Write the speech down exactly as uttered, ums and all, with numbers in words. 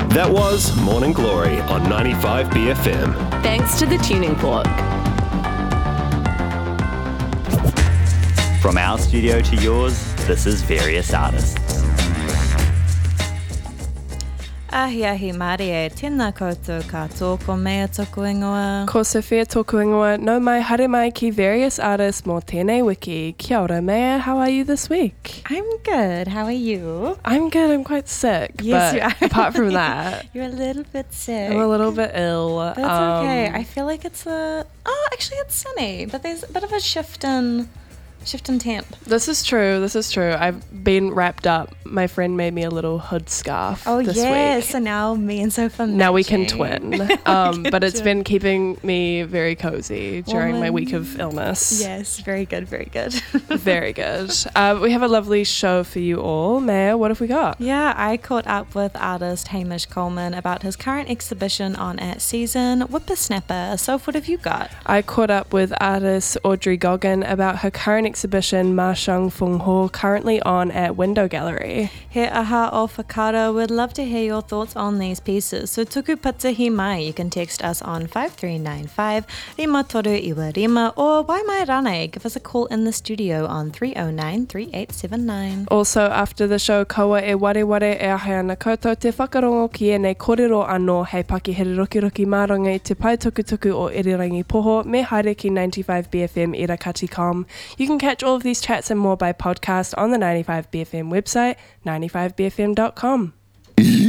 That was Morning Glory on ninety-five B F M. Thanks to the Tuning Fork. From our studio to yours, this is Various Artists. Ahi ahi Māori e, tēnā koutou katoa, ko mea tōku ingoa. Ko Sophia tōku ingoa, no mai haere mai ki Various Artists mō tēnei wiki. Kia ora, Mea, how are you this week? I'm good, how are you? I'm good, I'm quite sick. Yes, but you are. apart from that, You're a little bit sick. I'm a little bit ill. But it's um, okay, I feel like it's a... Oh, actually it's sunny, but there's a bit of a shift in... Shift in temp. This is true, this is true. I've been wrapped up. My friend made me a little hood scarf Oh this yeah, week. so now me and Sophia Now we can matching. twin. Um, but it's twin. been keeping me very cozy during my Woman. week of illness. Yes, very good, very good. Very good. Uh, we have a lovely show for you all. Maya, what have we got? Yeah, I caught up with artist Hamish Coleman about his current exhibition on at Season, Whippersnapper. So what have you got? I caught up with artist Audrey Goggin about her current exhibition, Ma Shang Fung Ho, currently on at Window Gallery. He aha o whakara, we'd love to hear your thoughts on these pieces. So tuku patahi mai, you can text us on five three nine five, rima toru iwa rima, or wai mai rane, give us a call in the studio on three oh nine, three eight seven nine. Also, after the show, kaua e ware ware e ahe ana koutou te whakarongo ki e nei kōrero anō hei pakihere roki roki māronga i te pai tuku tuku o Irirangi Poho, me haere ki ninety-five B F M irakati dot com. You can catch all of these chats and more by podcast on the ninety-five B F M website, ninety-five B F M dot com.